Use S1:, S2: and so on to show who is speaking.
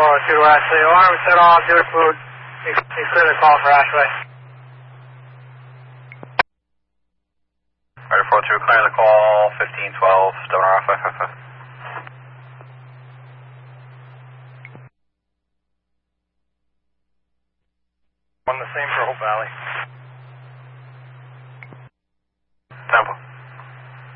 S1: 402 to Ashley. Alarm set off, dealer food. He's clear the call for Ashley.
S2: Rider 402, clear the call, 1512, Stoner Alpha, FFF.
S1: On the same for Hope Valley.